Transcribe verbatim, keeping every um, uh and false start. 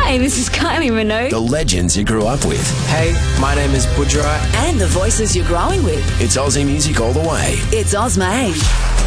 Hi, this is Kylie Minogue. The legends you grew up with. Hey, my name is Budra. And the voices you're growing with. It's Aussie music all the way. It's Ozmade.